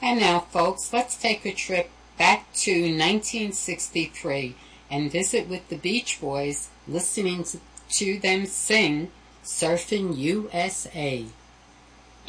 And now, folks, let's take a trip back to 1963 and visit with the Beach Boys, listening to them sing Surfing USA.